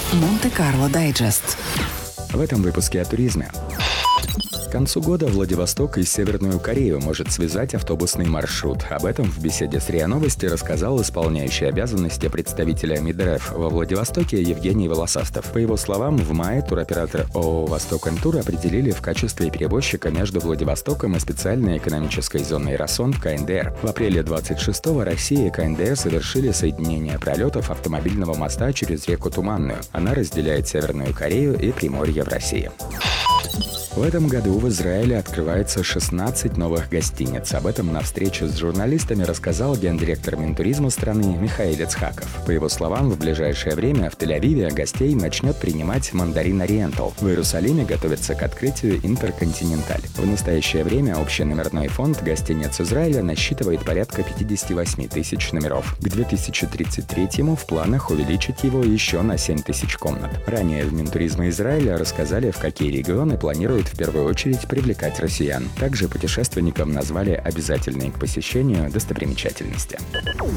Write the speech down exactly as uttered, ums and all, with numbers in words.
Монте-Карло Дайджест. В этом выпуске о туризме. К концу года Владивосток и Северную Корею может связать автобусный маршрут. Об этом в беседе с РИА Новости рассказал исполняющий обязанности представителя МИДРФ во Владивостоке Евгений Волосастов. По его словам, в мае туроператор ООО «Восток-Интур» определили в качестве перевозчика между Владивостоком и специальной экономической зоной «Расон» в КНДР. В апреле двадцать шестого Россия и КНДР совершили соединение пролетов автомобильного моста через реку Туманную. Она разделяет Северную Корею и Приморье в России. В этом году в Израиле открывается шестнадцать новых гостиниц. Об этом на встрече с журналистами рассказал гендиректор Минтуризма страны Михаил Ицхаков. По его словам, в ближайшее время в Тель-Авиве гостей начнет принимать Мандарин Ориентал. В Иерусалиме готовится к открытию Интерконтиненталь. В настоящее время общий номерной фонд гостиниц Израиля насчитывает порядка пятьдесят восемь тысяч номеров. К две тысячи тридцать третьему в планах увеличить его еще на семь тысяч комнат. Ранее в Минтуризме Израиля рассказали, в какие регионы планируют в первую очередь привлекать россиян. Также путешественникам назвали обязательные к посещению достопримечательности.